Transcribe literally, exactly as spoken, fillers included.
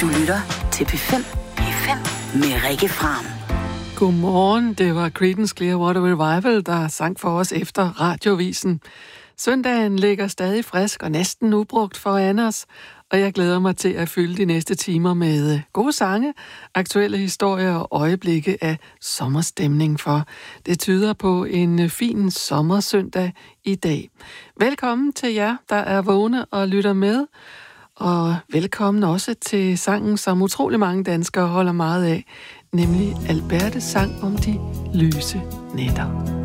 Du lytter til P fem. P fem med Rikke Fram. Godmorgen, det var Creedence Clearwater Revival, der sang for os efter radiovisen. Søndagen ligger stadig frisk og næsten ubrugt foran os, og jeg glæder mig til at fylde de næste timer med gode sange, aktuelle historier og øjeblikke af sommerstemning, for det tyder på en fin sommersøndag i dag. Velkommen til jer, der er vågne og lytter med, og velkommen også til sangen, som utrolig mange danskere holder meget af, nemlig Albertes sang om de lyse nætter.